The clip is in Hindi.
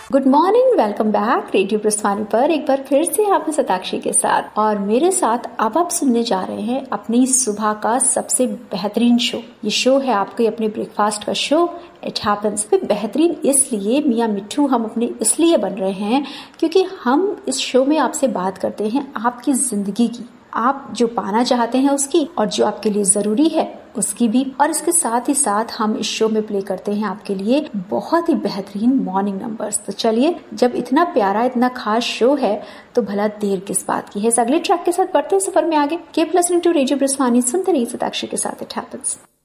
Good morning, welcome back radio प्रस्थानी पर एक बार फिर से आप शताक्षी के साथ और मेरे साथ अब आप सुनने जा रहे हैं अपनी सुबह का सबसे बेहतरीन शो। ये शो है आपके अपने ब्रेकफास्ट का शो इट हैपेंस। बेहतरीन इसलिए मियाँ मिट्ठू हम अपने इसलिए बन रहे हैं क्योंकि हम इस शो में आपसे बात करते हैं आपकी जिंदगी की, आप जो पाना चाहते हैं उसकी और जो आपके लिए जरूरी है उसकी भी। और इसके साथ ही साथ हम इस शो में प्ले करते हैं आपके लिए बहुत ही बेहतरीन मॉर्निंग नंबर्स। तो चलिए, जब इतना प्यारा इतना खास शो है तो भला देर किस बात की है। अगले ट्रैक के साथ बढ़ते हैं सफर में आगे। कीप लिसनिंग टू रेडियो प्रस्थानी, सुनते रहिए शताक्षी के साथ इट हैपेंस।